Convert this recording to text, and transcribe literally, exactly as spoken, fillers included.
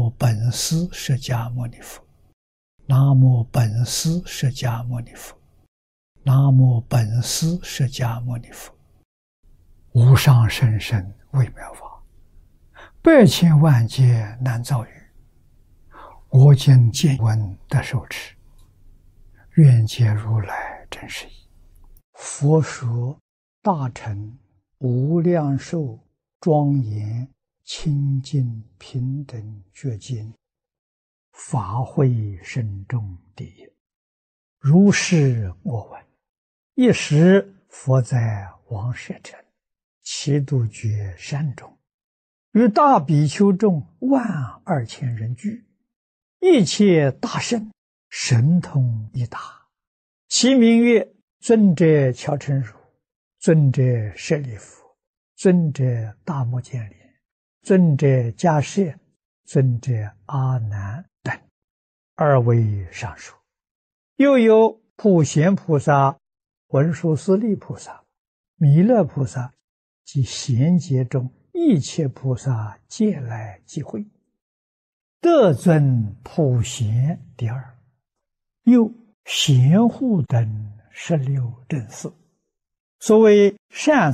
无本师释迦牟尼佛，南无本师释迦牟尼佛，南无本师释迦牟尼佛。无上甚深微妙法，百千万劫难遭遇。我今见闻得受持，愿解如来真实义。佛说大乘无量寿庄严清净平等觉经，法会深重第一。如是我闻，一时佛在王舍城祇度觉山中，与大比丘众万二千人聚，一切大圣神通一达，其名曰尊者乔陈如，尊者舍利弗，尊者大目犍连，尊者迦叶，尊者阿难等，二位上述。又有普贤菩萨、文殊师利菩萨、弥勒菩萨及贤劫中一切菩萨皆来集会，得尊普贤第二。又贤护等十六正士。所谓善